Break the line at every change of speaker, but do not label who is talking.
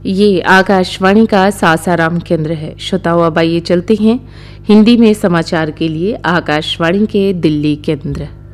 ये आकाशवाणी का सासाराम केंद्र है। श्रोताओं, अब आइए चलते हैं हिंदी में समाचार के लिए आकाशवाणी के दिल्ली केंद्र।